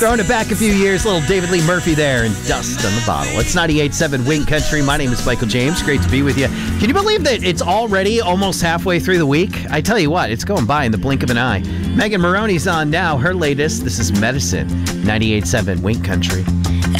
Throwing it back a few years, little David Lee Murphy there and Dust on the Bottle. It's 98.7 Wink Country. My name is Michael James. Great to be with you. Can you believe that it's already almost halfway through the week? I tell you what, it's going by in the blink of an eye. Megan Maroney's on now. Her latest, this is Medicine. 98.7 Wink Country.